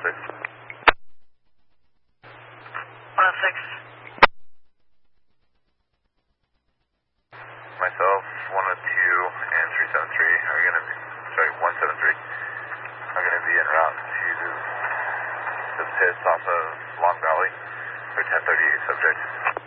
Myself, 102 and 373 are going to be, 173 are going to be en route to the pits off of Long Valley for 1038 subject.